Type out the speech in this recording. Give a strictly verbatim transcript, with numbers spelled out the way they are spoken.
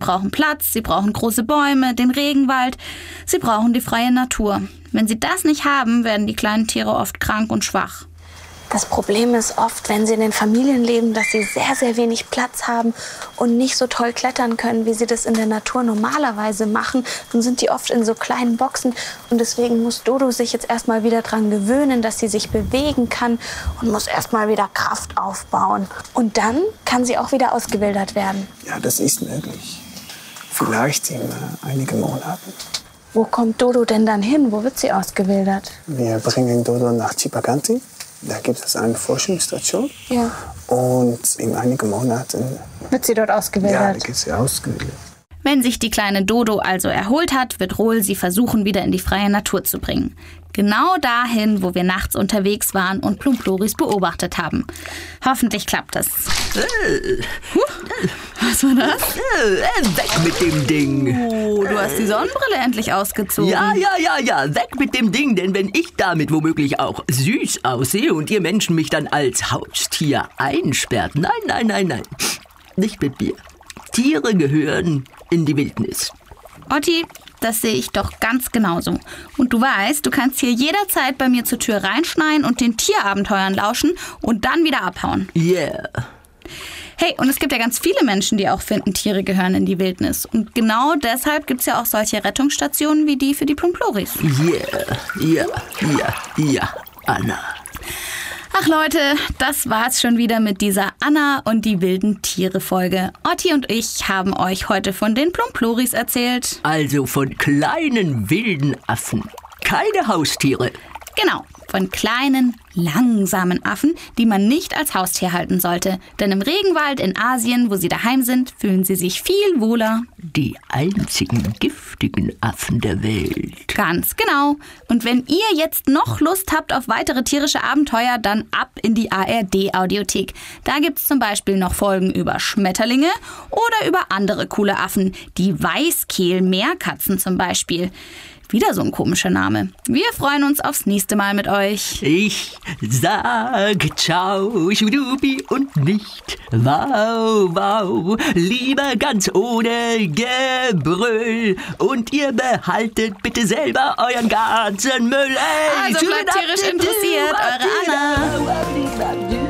brauchen Platz, sie brauchen große Bäume, den Regenwald, sie brauchen die freie Natur. Wenn sie das nicht haben, werden die kleinen Tiere oft krank und schwach. Das Problem ist oft, wenn sie in den Familien leben, dass sie sehr, sehr wenig Platz haben und nicht so toll klettern können, wie sie das in der Natur normalerweise machen. Dann sind die oft in so kleinen Boxen und deswegen muss Dodo sich jetzt erstmal wieder dran gewöhnen, dass sie sich bewegen kann und muss erstmal wieder Kraft aufbauen. Und dann kann sie auch wieder ausgewildert werden. Ja, das ist möglich. Vielleicht in äh, einigen Monaten. Wo kommt Dodo denn dann hin? Wo wird sie ausgewildert? Wir bringen Dodo nach Cipaganti. Da gibt es eine Forschungsstation. Ja. Und in einigen Monaten wird sie dort ausgewildert? Ja, da geht sie ausgewildert. Wenn sich die kleine Dodo also erholt hat, wird Rohl sie versuchen, wieder in die freie Natur zu bringen. Genau dahin, wo wir nachts unterwegs waren und Plumploris beobachtet haben. Hoffentlich klappt das. Äh. Huh, was war das? Äh, weg mit dem Ding. Oh, du hast die Sonnenbrille endlich ausgezogen. Ja, ja, ja, ja, weg mit dem Ding, denn wenn ich damit womöglich auch süß aussehe und ihr Menschen mich dann als Haustier einsperrt, nein, nein, nein, nein, nicht mit mir. Tiere gehören in die Wildnis. Otti, das sehe ich doch ganz genauso. Und du weißt, du kannst hier jederzeit bei mir zur Tür reinschneien und den Tierabenteuern lauschen und dann wieder abhauen. Yeah. Hey, und es gibt ja ganz viele Menschen, die auch finden, Tiere gehören in die Wildnis. Und genau deshalb gibt es ja auch solche Rettungsstationen wie die für die Plumploris. Yeah, ja, ja, ja, Anna. Ach Leute, das war's schon wieder mit dieser Anna und die wilden Tiere-Folge. Otti und ich haben euch heute von den Plumploris erzählt. Also von kleinen wilden Affen. Keine Haustiere. Genau, von kleinen, langsamen Affen, die man nicht als Haustier halten sollte. Denn im Regenwald in Asien, wo sie daheim sind, fühlen sie sich viel wohler. Die einzigen giftigen Affen der Welt. Ganz genau. Und wenn ihr jetzt noch Lust habt auf weitere tierische Abenteuer, dann ab in die A R D-Audiothek. Da gibt's zum Beispiel noch Folgen über Schmetterlinge oder über andere coole Affen. Die Weißkehl-Meerkatzen zum Beispiel. Wieder so ein komischer Name. Wir freuen uns aufs nächste Mal mit euch. Ich sag ciao, schudupi und nicht wow, wow. Lieber ganz ohne Gebrüll. Und ihr behaltet bitte selber euren ganzen Müll. Ey, also bleibt tierisch interessiert, eure Anna.